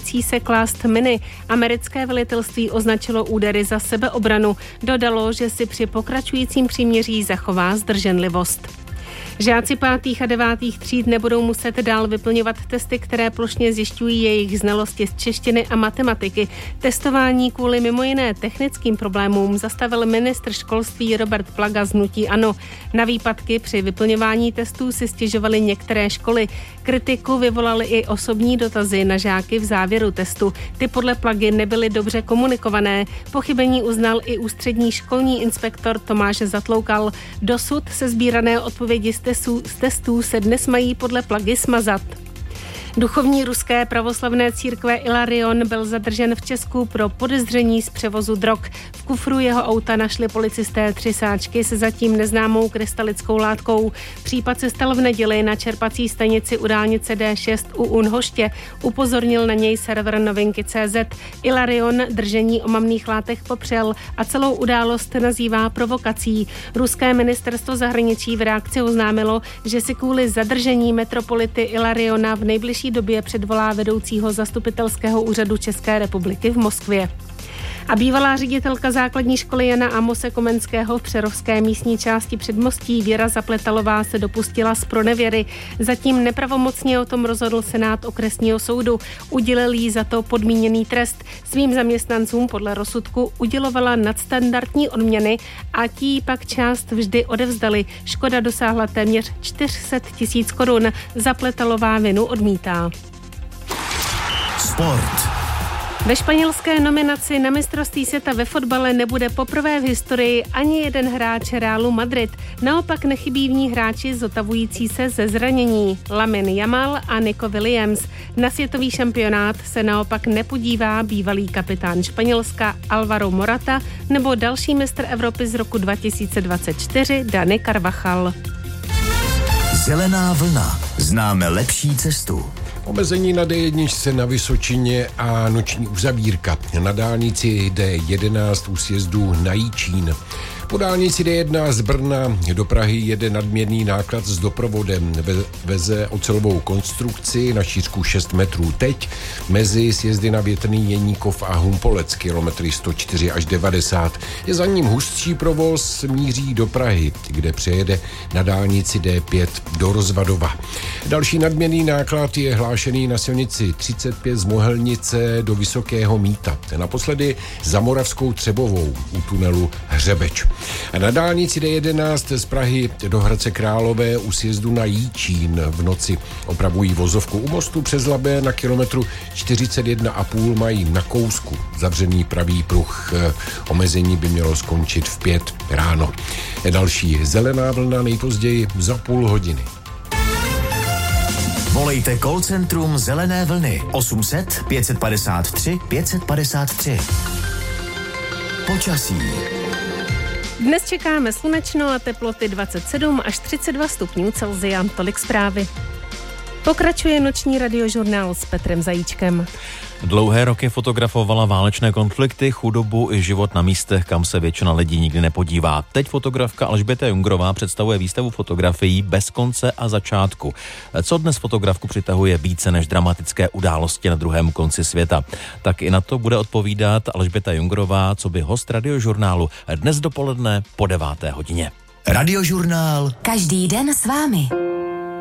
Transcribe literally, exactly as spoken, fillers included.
snažící se klást miny. Americké velitelství označilo údery za sebeobranu. Dodalo, že si při pokračujícím příměří zachová zdrženlivost. Žáci pátých a devátých tříd nebudou muset dál vyplňovat testy, které plošně zjišťují jejich znalosti z češtiny a matematiky. Testování kvůli mimo jiné technickým problémům zastavil ministr školství Robert Plaga z hnutí ANO. Na výpadky při vyplňování testů si stěžovaly některé školy. Kritiku vyvolaly i osobní dotazy na žáky v závěru testu. Ty podle Plagy nebyly dobře komunikované. Pochybení uznal i ústřední školní inspektor Tomáš Zatloukal. Dosud se sbírané odpovědi z testů se dnes mají podle Plagy smazat. Duchovní ruské pravoslavné církve Ilarion byl zadržen v Česku pro podezření z převozu drog. V kufru jeho auta našli policisté tři sáčky se zatím neznámou krystalickou látkou. Případ se stal v neděli na čerpací stanici u dálnice D šest u Unhoště. Upozornil na něj server novinky tečka cé zet. Ilarion držení omamných látek popřel a celou událost nazývá provokací. Ruské ministerstvo zahraničí v reakci oznámilo, že si kvůli zadržení metropolity Ilariona v nejbližší době předvolá vedoucího zastupitelského úřadu České republiky v Moskvě. A bývalá ředitelka základní školy Jana Amose Komenského v přerovské místní části Předmostí Věra Zapletalová se dopustila zpronevěry. Zatím nepravomocně o tom rozhodl senát okresního soudu. Udělil jí za to podmíněný trest. Svým zaměstnancům podle rozsudku udělovala nadstandardní odměny a tí pak část vždy odevzdali. Škoda dosáhla téměř čtyři sta tisíc korun. Zapletalová vinu odmítá. Sport. Ve španělské nominaci na mistrovství světa ve fotbale nebude poprvé v historii ani jeden hráč Realu Madrid. Naopak nechybí v ní hráči zotavující se ze zranění. Lamine Yamal a Nico Williams. Na světový šampionát se naopak nepodívá bývalý kapitán Španělska Alvaro Morata nebo další mistr Evropy z roku dva tisíce dvacet čtyři Dani Carvajal. Zelená vlna. Známe lepší cestu. Omezení na D jedna na Vysočině a noční uzavírka. Na dálnici D jedenáct u sjezdu na Jičín. Po dálnici D jedna z Brna do Prahy jede nadměrný náklad s doprovodem. Veze ocelovou konstrukci na šířku šest metrů. Teď mezi sjezdy na Větrný Jeníkov a Humpolec kilometry sto čtyři až devadesát. Je za ním hustší provoz, míří do Prahy, kde přejede na dálnici D pět do Rozvadova. Další nadměrný náklad je hlášený na silnici třicet pět z Mohelnice do Vysokého Mýta. Naposledy za Moravskou Třebovou u tunelu Hřebeč. A na dálnici D jedenáct z Prahy do Hradce Králové u sjezdu na Jičín v noci opravují vozovku. U mostu přes Labé na kilometru čtyřicet jedna a půl mají na kousku zavřený pravý pruh. Omezení by mělo skončit v pět ráno. Další zelená vlna nejpozději za půl hodiny. Volejte call centrum Zelené vlny osm set pět padesát tři pět padesát tři. Počasí. Dnes čekáme slunečno a teploty dvacet sedm až třicet dva stupňů Celsia. Tolik zprávy. Pokračuje noční radiožurnál s Petrem Zajíčkem. Dlouhé roky fotografovala válečné konflikty, chudobu i život na místech, kam se většina lidí nikdy nepodívá. Teď fotografka Alžběta Jungrová představuje výstavu fotografií bez konce a začátku. Co dnes fotografku přitahuje více než dramatické události na druhém konci světa? Tak i na to bude odpovídat Alžběta Jungrová, co by host radiožurnálu dnes dopoledne po deváté hodině. Radiožurnál. Každý den s vámi.